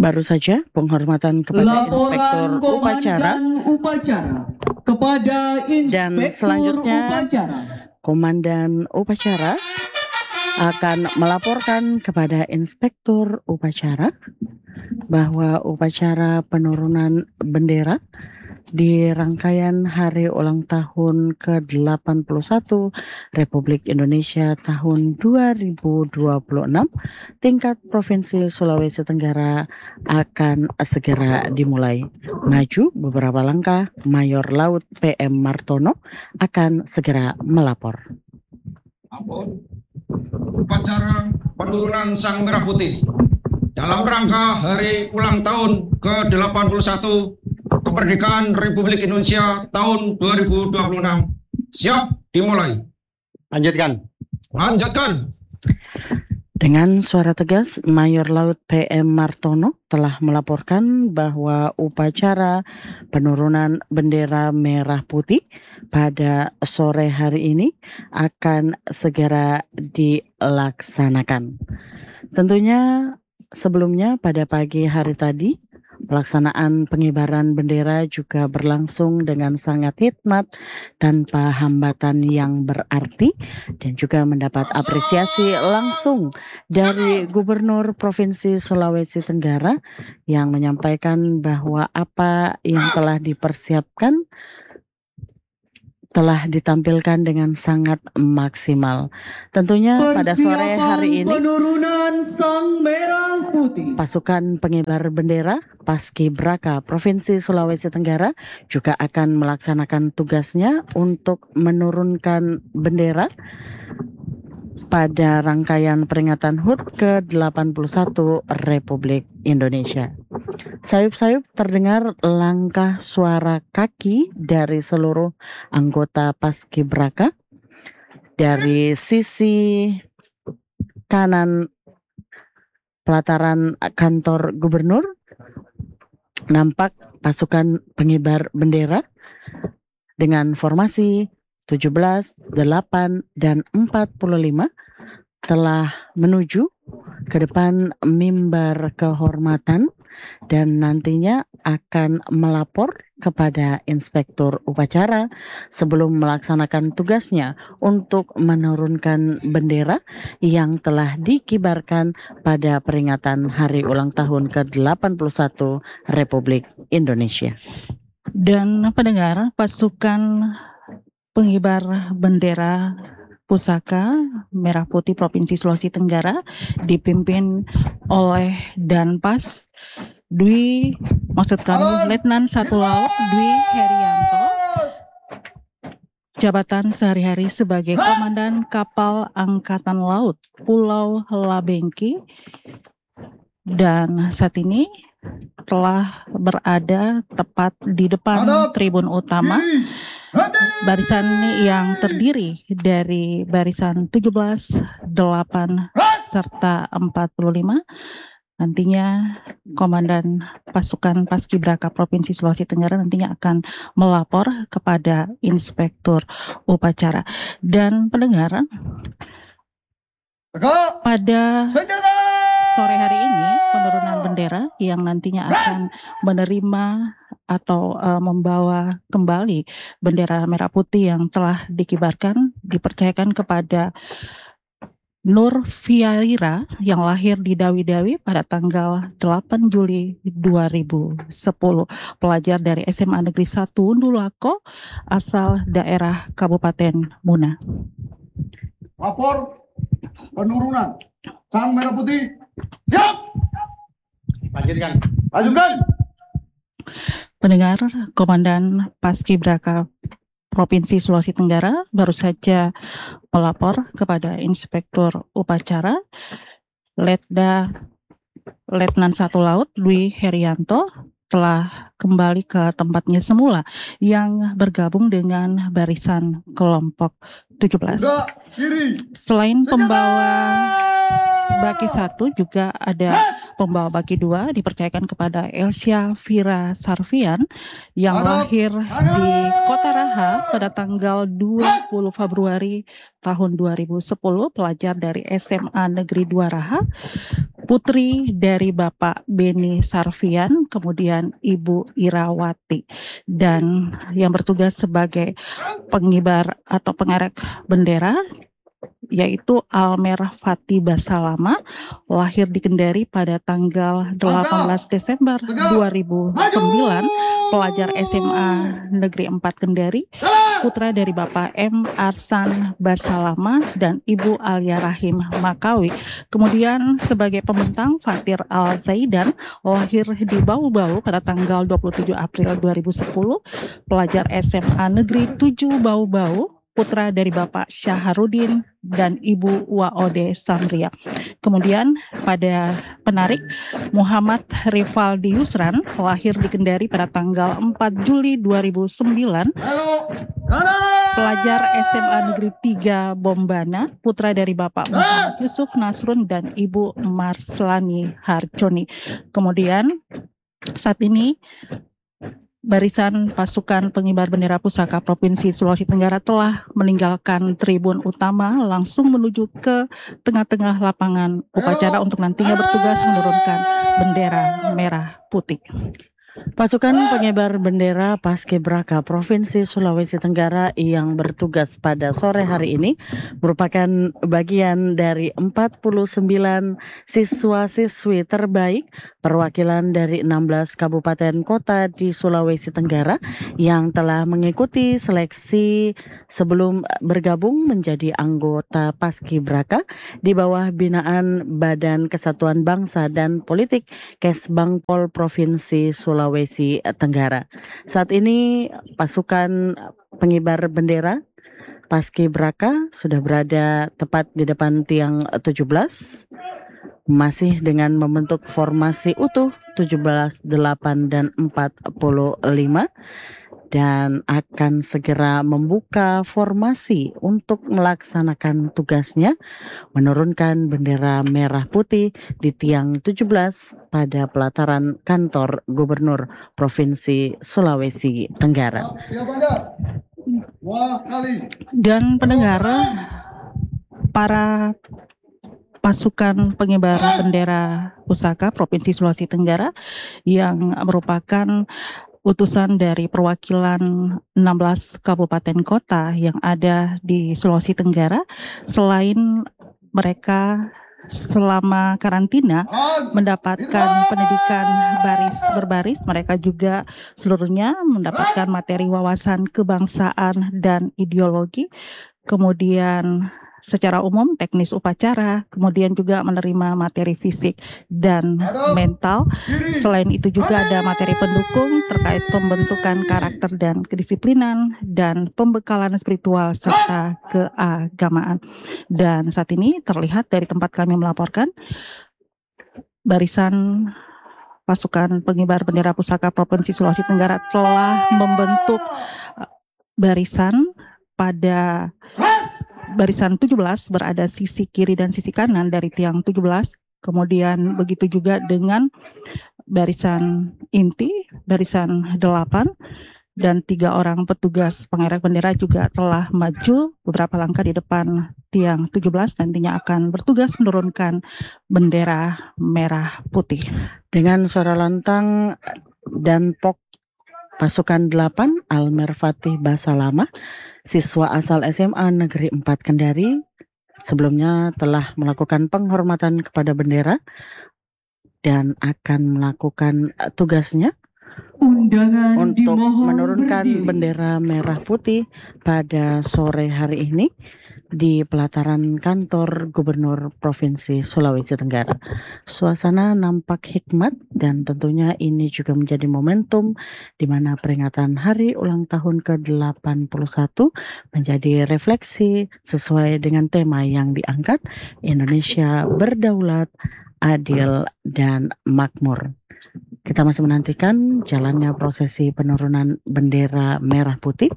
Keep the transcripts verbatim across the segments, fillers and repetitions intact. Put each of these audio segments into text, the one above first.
Baru saja penghormatan kepada Inspektur Upacara, upacara kepada Inspektur dan selanjutnya Upacara. Komandan Upacara akan melaporkan kepada Inspektur Upacara bahwa upacara penurunan bendera di rangkaian Hari Ulang Tahun ke delapan puluh satu Republik Indonesia tahun dua ribu dua puluh enam tingkat Provinsi Sulawesi Tenggara akan segera dimulai. Maju beberapa langkah, Mayor Laut P M Martono akan segera melapor. Upacara penurunan Sang Merah Putih dalam rangka Hari Ulang Tahun ke delapan puluh satu Kemerdekaan Republik Indonesia tahun dua ribu dua puluh enam siap dimulai. Lanjutkan. Lanjutkan. Dengan suara tegas, Mayor Laut P M Martono telah melaporkan bahwa upacara penurunan bendera merah putih pada sore hari ini akan segera dilaksanakan. Tentunya sebelumnya pada pagi hari tadi, pelaksanaan pengibaran bendera juga berlangsung dengan sangat hikmat tanpa hambatan yang berarti dan juga mendapat apresiasi langsung dari Gubernur Provinsi Sulawesi Tenggara yang menyampaikan bahwa apa yang telah dipersiapkan telah ditampilkan dengan sangat maksimal. Tentunya pada sore hari ini penurunan Sang Merah Putih, pasukan pengibar bendera Paskibraka Provinsi Sulawesi Tenggara juga akan melaksanakan tugasnya untuk menurunkan bendera pada rangkaian peringatan H U T ke delapan puluh satu Republik Indonesia. Sayup-sayup terdengar langkah suara kaki dari seluruh anggota Paskibraka. Dari sisi kanan pelataran kantor gubernur nampak pasukan pengibar bendera dengan formasi tujuh belas, delapan, dan empat puluh lima telah menuju ke depan mimbar kehormatan dan nantinya akan melapor kepada Inspektur Upacara sebelum melaksanakan tugasnya untuk menurunkan bendera yang telah dikibarkan pada peringatan Hari Ulang Tahun ke delapan puluh satu Republik Indonesia. Dan pendengar, pasukan pengibar bendera Pusaka Merah Putih Provinsi Sulawesi Tenggara dipimpin oleh Danpas Dwi, maksud kami Letnan Satu Laut Dwi Herianto, jabatan sehari-hari sebagai Komandan Kapal Angkatan Laut Pulau Labengki, dan saat ini telah berada tepat di depan tribun utama barisan yang terdiri dari barisan tujuh belas, delapan, serta empat puluh lima. Nantinya Komandan Pasukan Paskibraka Provinsi Sulawesi Tenggara nantinya akan melapor kepada Inspektur Upacara. Dan pendengar, pada sore hari ini penurunan bendera yang nantinya akan menerima atau uh, membawa kembali bendera merah putih yang telah dikibarkan dipercayakan kepada Nur Fiaira yang lahir di Dawi-Dawi pada tanggal delapan Juli dua ribu sepuluh, pelajar dari S M A Negeri satu Undulako asal daerah Kabupaten Muna. Lapor penurunan Sang Merah Putih. Siap. Lanjutkan. Lanjutkan. Pendengar, Komandan Paskibraka Provinsi Sulawesi Tenggara baru saja melapor kepada Inspektur Upacara Letda Letnan Satu Laut Dwi Herianto telah kembali ke tempatnya semula yang bergabung dengan barisan kelompok tujuh belas. Selain pembawa baki satu juga ada pembawa baki dua dipercayakan kepada Elsia Vira Sarvian yang lahir di Kota Raha pada tanggal dua puluh Februari tahun dua ribu sepuluh, pelajar dari S M A Negeri dua Raha. putri dari Bapak Beni Sarfian, kemudian Ibu Irawati, dan yang bertugas sebagai pengibar atau pengerek bendera yaitu Almer Fati Basalama, lahir di Kendari pada tanggal delapan belas Desember dua ribu sembilan, pelajar S M A Negeri empat Kendari, putra dari Bapak M. Arsan Basalama dan Ibu Alia Rahim Makawi. Kemudian sebagai pembentang Fatir Al Zaidan, lahir di Bau-Bau pada tanggal dua puluh tujuh April dua ribu sepuluh, pelajar S M A Negeri tujuh Bau-Bau, putra dari Bapak Syaharudin dan Ibu Waode Samria. Kemudian pada penarik Muhammad Rivaldi Yusran, lahir di Kendari pada tanggal empat Juli dua ribu sembilan, pelajar S M A Negeri tiga Bombana, putra dari Bapak Muhammad Yusuf Nasrun dan Ibu Marslani Harjoni. Kemudian saat ini Barisan Pasukan Pengibar Bendera Pusaka Provinsi Sulawesi Tenggara telah meninggalkan tribun utama langsung menuju ke tengah-tengah lapangan upacara untuk nantinya bertugas menurunkan bendera merah putih. Pasukan pengibar bendera Paskibraka Provinsi Sulawesi Tenggara yang bertugas pada sore hari ini merupakan bagian dari empat puluh sembilan siswa-siswi terbaik perwakilan dari enam belas kabupaten kota di Sulawesi Tenggara yang telah mengikuti seleksi sebelum bergabung menjadi anggota Paskibraka di bawah binaan Badan Kesatuan Bangsa dan Politik Kesbangpol Provinsi Sulawesi Sulawesi Tenggara. Saat ini pasukan pengibar bendera Paskibraka sudah berada tepat di depan tiang tujuh belas, masih dengan membentuk formasi utuh tujuh belas, delapan, dan empat puluh lima, dan akan segera membuka formasi untuk melaksanakan tugasnya menurunkan bendera merah putih di tiang tujuh belas pada pelataran kantor Gubernur Provinsi Sulawesi Tenggara. Dan pendengar, para pasukan pengibar bendera pusaka Provinsi Sulawesi Tenggara yang merupakan utusan dari perwakilan enam belas kabupaten kota yang ada di Sulawesi Tenggara, selain mereka selama karantina mendapatkan pendidikan baris berbaris, mereka juga seluruhnya mendapatkan materi wawasan kebangsaan dan ideologi, kemudian secara umum teknis upacara, kemudian juga menerima materi fisik dan mental. Selain itu juga ada materi pendukung terkait pembentukan karakter dan kedisiplinan dan pembekalan spiritual serta keagamaan. Dan saat ini terlihat dari tempat kami melaporkan, barisan pasukan pengibar bendera pusaka Provinsi Sulawesi Tenggara telah membentuk barisan pada barisan tujuh belas berada sisi kiri dan sisi kanan dari tiang tujuh belas. Kemudian begitu juga dengan barisan inti, barisan delapan, dan tiga orang petugas pengerek bendera juga telah maju beberapa langkah di depan tiang tujuh belas, nantinya akan bertugas menurunkan bendera merah putih. Dengan suara lantang dan pok pasukan delapan Almer Fatih Basalama, siswa asal S M A Negeri empat Kendari, sebelumnya telah melakukan penghormatan kepada bendera dan akan melakukan tugasnya Undangan untuk dimohon menurunkan berdiri. bendera merah putih pada sore hari ini di pelataran kantor Gubernur Provinsi Sulawesi Tenggara. Suasana nampak hikmat dan tentunya ini juga menjadi momentum di mana peringatan hari ulang tahun ke delapan puluh satu menjadi refleksi sesuai dengan tema yang diangkat, Indonesia berdaulat, adil, dan makmur. Kita masih menantikan jalannya prosesi penurunan bendera merah putih.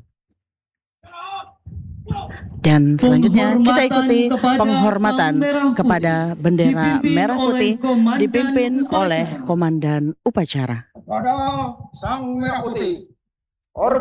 Dan selanjutnya kita ikuti penghormatan kepada bendera merah putih dipimpin oleh Komandan Upacara. Pada Sang Merah Putih.